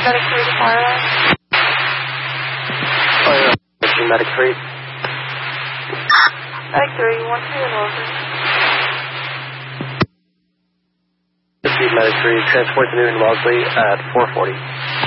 Medic 3 to Fireline. Medic 3. Medic 3, 1 to your Wellesley. Medic 3, transport to Newton Wellesley at 440.